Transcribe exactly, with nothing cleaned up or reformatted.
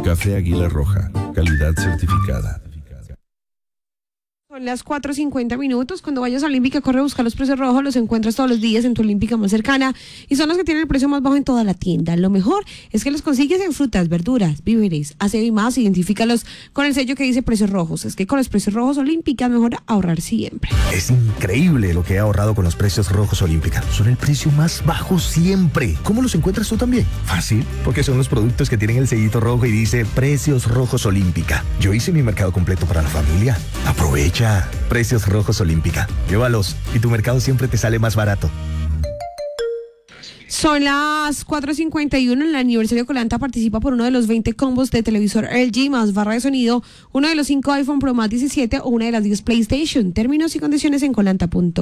Café Águila Roja, calidad certificada. Son las cuatro cincuenta minutos. Cuando vayas a Olímpica, corre a buscar los precios rojos. Los encuentras todos los días en tu Olímpica más cercana y son los que tienen el precio más bajo en toda la tienda. Lo mejor es que los consigues en frutas, verduras, víveres, aseo y más. Identifícalos con el sello que dice precios rojos. Es que con los precios rojos Olímpica mejor ahorrar siempre. Es increíble lo que he ahorrado con los precios rojos Olímpica. Son el precio más bajo siempre. ¿Cómo los encuentras tú también? Fácil, porque son los productos que tienen el sellito rojo y dice precios rojos Olímpica. Yo hice mi mercado completo para la familia. Aprovecha. Precios Rojos Olímpica. Llévalos y tu mercado siempre te sale más barato. Son las cuatro cincuenta y uno. En el aniversario, Colanta participa por uno de los veinte combos de televisor L G más barra de sonido, uno de los cinco iPhone Pro Max diecisiete o una de las diez PlayStation. Términos y condiciones en colanta punto com.